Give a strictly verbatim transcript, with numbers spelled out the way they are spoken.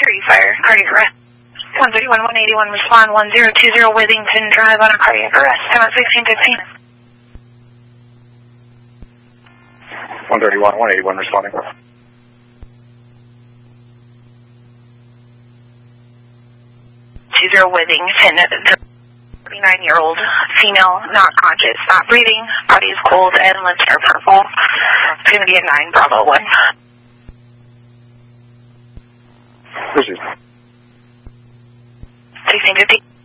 three fire, cardiac arrest. one thirty-one, one eighty-one, respond one zero two zero Withington Drive on a cardiac arrest. Time at sixteen fifteen. one thirty-one, one eighty-one, responding. two zero Withington, thirty-nine-year-old female, not conscious, not breathing, body is cold, and lips are purple. It's going to be a nine Bravo one. This is sixteen fifty.